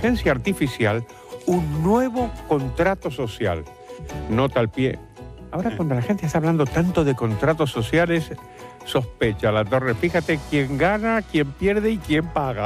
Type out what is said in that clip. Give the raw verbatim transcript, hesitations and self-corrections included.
inteligencia artificial un nuevo contrato social. Nota al pie. Ahora cuando la gente está hablando tanto de contratos sociales, sospecha la torre. Fíjate quién gana, quién pierde y quién paga.